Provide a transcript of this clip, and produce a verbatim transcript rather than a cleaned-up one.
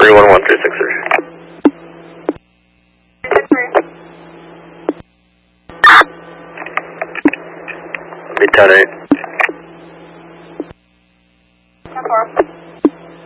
three one one three six three. Be ten eight. ten four.